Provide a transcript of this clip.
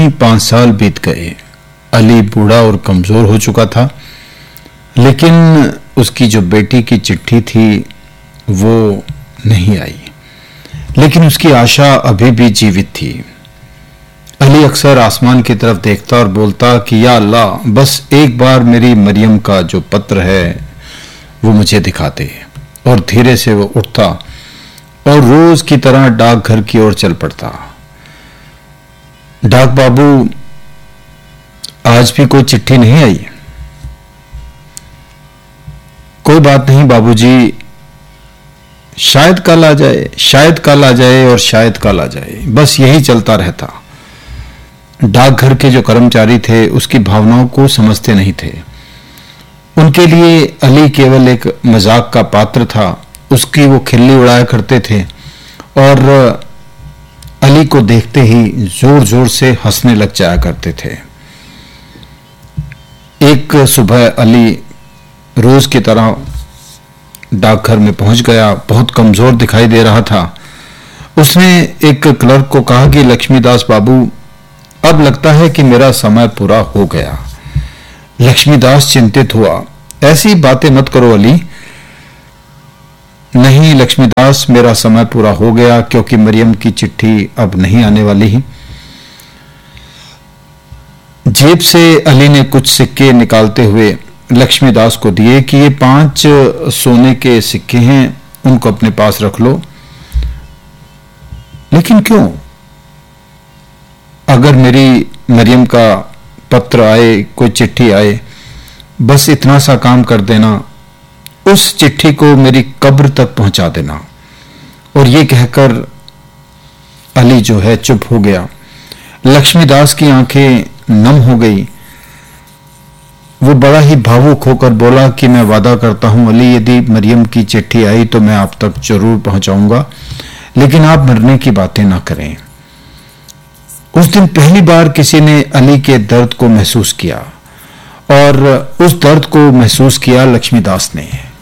ही 5 साल बीत गए। अली बूढ़ा और कमजोर हो चुका था, लेकिन उसकी जो बेटी की चिट्ठी थी वो नहीं आई। लेकिन उसकी आशा अभी भी जीवित थी। अली अक्सर आसमान की तरफ देखता और बोलता कि या अल्लाह, बस एक बार मेरी मरियम का जो पत्र है वो मुझे दिखा दे। और धीरे से वो उठता और रोज की तरह डाकघर की ओर चल पड़ता। डाक बाबू, आज भी कोई चिट्ठी नहीं आई? कोई बात नहीं बाबूजी, शायद कल आ जाए, शायद कल आ जाए और शायद कल आ जाए, बस यही चलता रहता। डाकघर के जो कर्मचारी थे उसकी भावनाओं को समझते नहीं थे। उनके लिए अली केवल एक मजाक का पात्र था। उसकी वो खिल्ली उड़ाया करते थे और अली को देखते ही जोर जोर से हंसने लग जाया करते थे। एक सुबह अली रोज की तरह डाकघर में पहुंच गया। बहुत कमजोर दिखाई दे रहा था। उसने एक क्लर्क को कहा कि लक्ष्मीदास बाबू, अब लगता है कि मेरा समय पूरा हो गया। लक्ष्मीदास चिंतित हुआ। ऐसी बातें मत करो अली। नहीं लक्ष्मीदास, मेरा समय पूरा हो गया, क्योंकि मरियम की चिट्ठी अब नहीं आने वाली ही। जेब से अली ने कुछ सिक्के निकालते हुए लक्ष्मीदास को दिए कि ये 5 सोने के सिक्के हैं, उनको अपने पास रख लो। लेकिन क्यों? अगर मेरी मरियम का पत्र आए, कोई चिट्ठी आए, बस इतना सा काम कर देना, उस चिट्ठी को मेरी कब्र तक पहुंचा देना। और ये कहकर अली जो है चुप हो गया। लक्ष्मीदास की आंखें नम हो गई। वो बड़ा ही भावुक होकर बोला कि मैं वादा करता हूं अली, यदि मरियम की चिट्ठी आई तो मैं आप तक जरूर पहुंचाऊंगा, लेकिन आप मरने की बातें ना करें। उस दिन पहली बार किसी ने अली के दर्द को महसूस किया, और उस दर्द को महसूस किया लक्ष्मीदास ने।